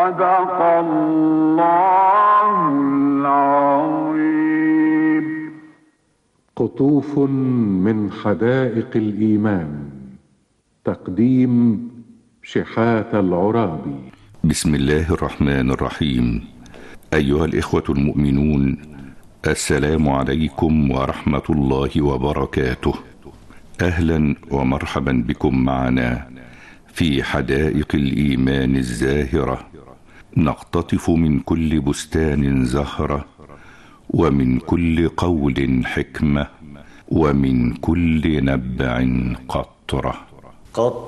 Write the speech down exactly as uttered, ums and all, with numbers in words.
صدق الله العظيم. قطوف من حدائق الإيمان، تقديم شحات العرابي. بسم الله الرحمن الرحيم. أيها الإخوة المؤمنون، السلام عليكم ورحمة الله وبركاته. أهلا ومرحبا بكم معنا في حدائق الإيمان الزاهرة، نقتطف من كل بستان زهرة، ومن كل قول حكمة، ومن كل نبع قطرة. قطرة